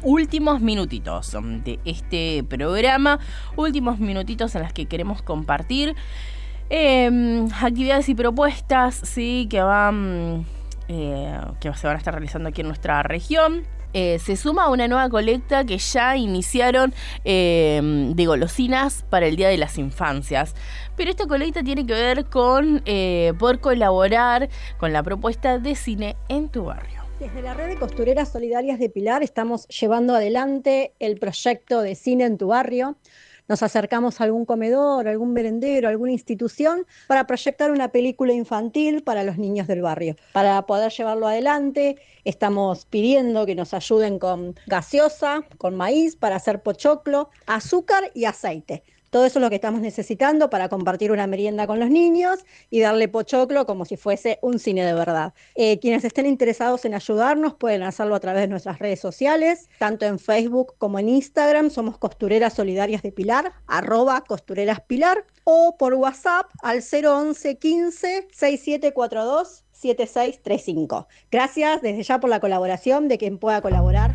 últimos minutitos de este programa, últimos minutitos en los que queremos compartir actividades y propuestas, sí, que se van a estar realizando aquí en nuestra región. Se suma una nueva colecta que ya iniciaron de golosinas para el Día de las Infancias. Pero esta colecta tiene que ver con poder colaborar con la propuesta de cine en tu barrio. Desde la red de costureras solidarias de Pilar estamos llevando adelante el proyecto de cine en tu barrio. Nos acercamos a algún comedor, algún merendero, alguna institución para proyectar una película infantil para los niños del barrio. Para poder llevarlo adelante, estamos pidiendo que nos ayuden con gaseosa, con maíz para hacer pochoclo, azúcar y aceite. Todo eso es lo que estamos necesitando para compartir una merienda con los niños y darle pochoclo como si fuese un cine de verdad. Quienes estén interesados en ayudarnos pueden hacerlo a través de nuestras redes sociales, tanto en Facebook como en Instagram. Somos Costureras Solidarias de Pilar, @costureraspilar, o por WhatsApp al 011 15 6742 7635. Gracias desde ya por la colaboración de quien pueda colaborar.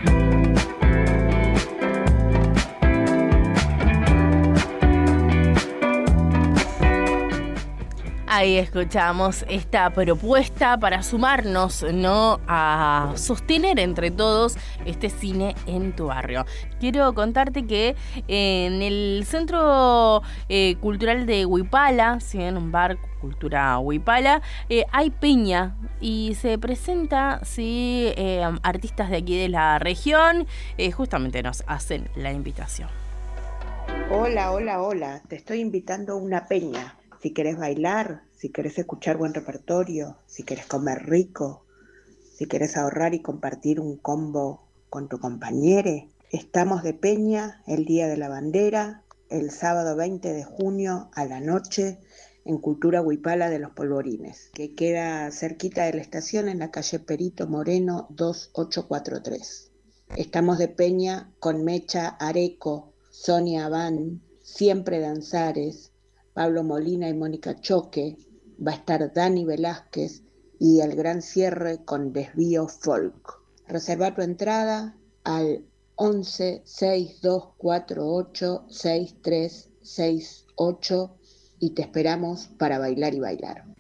Ahí escuchamos esta propuesta para sumarnos, ¿no?, a sostener entre todos este cine en tu barrio. Quiero contarte que en el Centro Cultural de Huipala, ¿sí?, en un bar Cultura Huipala, hay peña y se presenta, ¿sí?, artistas de aquí de la región. Justamente nos hacen la invitación. Hola, te estoy invitando a una peña. Si querés bailar, si querés escuchar buen repertorio, si querés comer rico, si querés ahorrar y compartir un combo con tu compañere, estamos de peña el Día de la Bandera, el sábado 20 de junio a la noche en Cultura Huipala de los Polvorines, que queda cerquita de la estación en la calle Perito Moreno 2843. Estamos de peña con Mecha Areco, Sonia Van, Siempre Danzares, Pablo Molina y Mónica Choque, va a estar Dani Velázquez y el gran cierre con Desvío Folk. Reserva tu entrada al 11 6248 6368 y te esperamos para bailar y bailar.